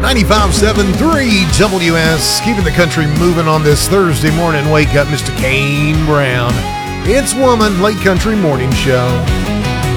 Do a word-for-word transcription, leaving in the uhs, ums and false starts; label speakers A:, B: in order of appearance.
A: ninety-five point seven three W S, keeping the country moving on this Thursday morning. Wake up, Mister Kane Brown. It's Woman, Late Country Morning Show.